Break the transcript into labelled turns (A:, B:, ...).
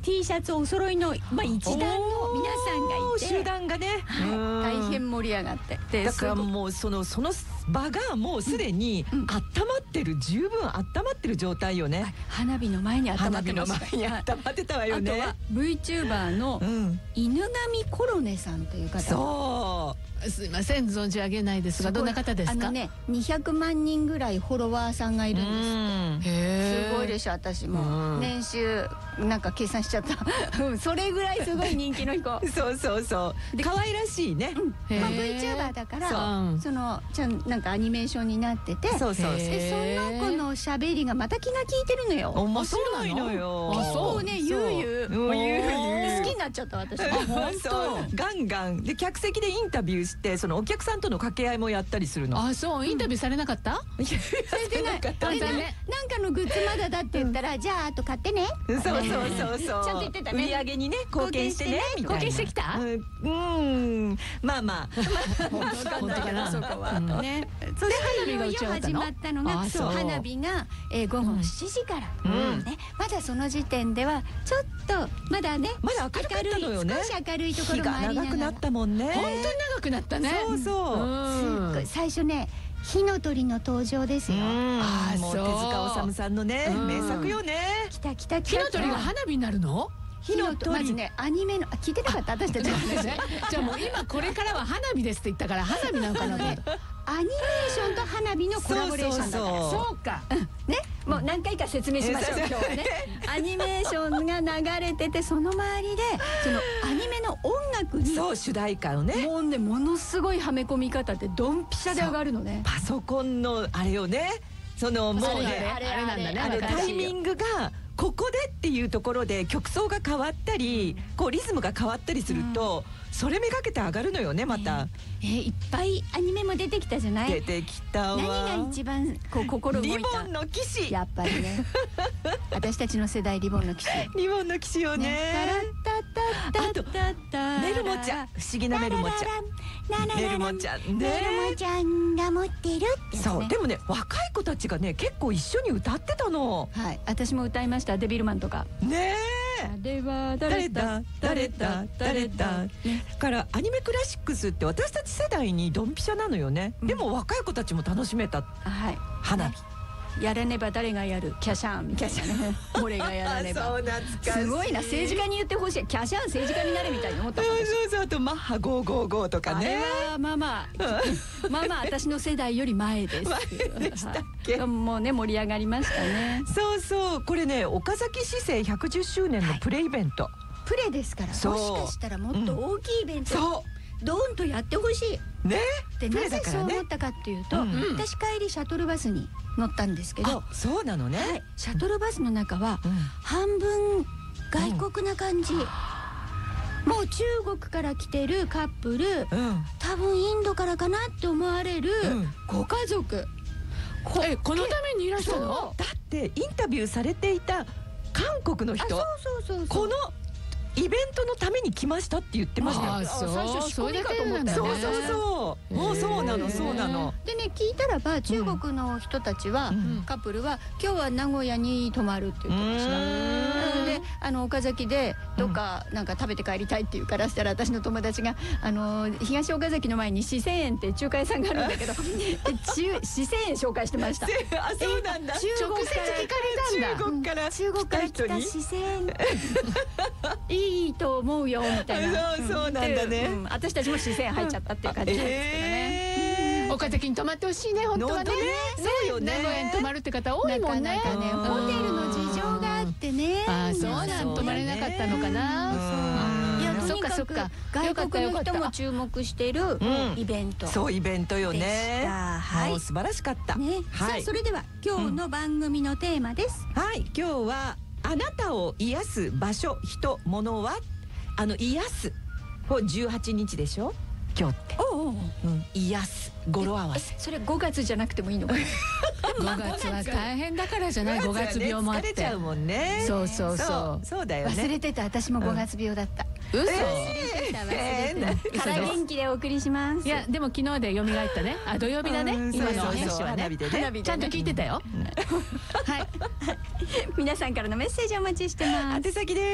A: T シャツお揃いの、一団の皆さんがいて、
B: 集団がね、
A: 大変盛り上がって、
B: だからもうその場がもうすでに温まってる、十分温まってる状態よね。
A: 花火の前に温まってました。
B: 花火の前に温まってたわよね。
A: あとは VTuber の犬神コロネさんという方、
C: すいません存じ上げないですが、どんな方ですか
A: ？200万人ぐらいフォロワーさんがいるんです。すごいでしょ。私も年収なんか計算しちゃったそれぐらいすごい人気の子
B: そう可愛らしいね。
A: VTuber だからそのなんかアニメーションになってて、その子の喋りがまた気が利いてるのよ。
B: 面白いのよ。
A: 結構ね、ゆう好きになっちゃった私。
B: 本当ガンガンで客席でインタビューして、そのお客さんとの掛け合いもやったりするの。
C: あ、そう、インタビューされなかった？
A: されてない。なんかのグッズまだだって言ったら、じゃああと買ってね。
B: そうちゃん
A: と言ってたね。
B: 売り上げにね貢献してねみたいな。
C: 貢献してきた？
B: まあ
A: 本当かな、そこはね。それでいよいよ始まったのが花火が午後7時からね。まだその時点ではちょっとまだね、
B: まだ明るかったのよね。
A: 少し明るいところもありながら、
B: 日が長くなったもんね。
C: 本当に長くなったね。
A: そう最初ね、火の鳥の登場ですよ。
B: もう手塚治虫さんのね名作よね。
A: 来た
C: 火の鳥が花火になるの？
A: まずね、アニメの聞いてなかった私たちの話ね。
C: じゃあもう今これからは花火ですって言ったから花火なのかなと思った。
A: アニメーションと花火のコラボレーションだから。
C: そうか
A: ね、もう何回か説明しましょう今日はね。アニメーションが流れてて、その周りでそのアニメの音楽に
B: 主題歌をね、
A: もうね、ものすごいはめ込み方でドンピシャで上がるのね。
B: パソコンのあれをね、そのもうね、
C: あれなんだね、
B: タイミングがここでっていうところで曲奏が変わったり、こうリズムが変わったりすると、それめがけて上がるのよね。また
A: いっぱいアニメも出てきたじゃない。
B: 出てきたわ。
A: 何が一番こう心動いた？
B: リボンの騎士。
A: やっぱりね私たちの世代、リボンの騎士。
B: リボンの騎士よね。あとメルモちゃん、不思議なメルモちゃん。メルモちゃんね。
A: メルモちゃんが持ってるって。
B: そう、でもね、若い子たちがね結構一緒に歌ってたの。
A: はい、私も歌いました。デビルマンとか
B: ね。
A: 誰は誰だ誰だ誰だ。
B: からアニメクラシックスって私たち世代にドンピシャなのよね。でも若い子たちも楽しめた花火。
A: やらねば誰がやる、キャシャンキャシャン俺がやらねば。
B: そう懐かしい。
A: すごいな、政治家に言ってほしい。キャシャン政治家になれみたいに思ったもん。
B: そうあとマッハ555とかね。
A: あれはまあ私の世代より前です。
B: 前でしたっけ？
A: もうね、盛り上がりましたね。
B: そうこれね、岡崎市政110周年のプレイベント。
A: プレですから、もしかしたらもっと大きいイベントドーンとやってほしいね。で、なぜそう思ったかっていうと、私帰りシャトルバスに乗ったんですけど。
B: そうなのね。
A: シャトルバスの中は半分外国な感じ。もう中国から来てるカップル、多分インドからかなって思われるご家族。
C: このためにいらしたの？
B: だってインタビューされていた韓国の人、このイベントのために来ましたって言ってましたよ。
A: 最初仕込みかと思ったよね。
B: もうそうなの。
A: でね、聞いたらば中国の人たちは、カップルは今日は名古屋に泊まるって言ってました。なので岡崎でどっかなんか食べて帰りたいっていうからしたら、私の友達が東岡崎の前に四川園って中華屋さんがあるんだけど四川園紹介してました。
B: あ、そうなんだ。
C: 直接聞かれたんだ。
A: 中国から来た四川園いいと思うよみたいな。
B: そうなんだね。
A: 私たちも四川入っちゃったっていう感じなんですけどね。
C: 岡崎に泊まってほしいね、本当はね。
B: そうよね。
C: 名古屋に泊まるって方多いもんね。
A: ホテルの事情があってね。
C: あ、そうなん、泊まれなかったのかな。
A: いや、とにかく外国の人も注目しているイベント。
B: そう、イベントよね。もう素晴らしかった。さ
A: あ、それでは今日の番組のテーマです。
B: はい、今日はあなたを癒す場所、人、物は、癒すを18日でしょ今日って。癒す、語呂合わせ。
A: それ5月じゃなくてもいいのかな。
C: 5月は大変だからじゃない。5月病もあって。
B: 疲れちゃうもんね。
C: そう
B: だよね。
A: 忘れてた、私も5月病だった。
C: 嘘。
A: 忘れてた。から元気でお送りします。
C: いや、でも昨日で蘇ったね。あ、土曜日だね。今の話はね。ちゃんと聞いてたよ。
A: はい。皆さんからのメッセージお待ちしてます。
B: 宛先です。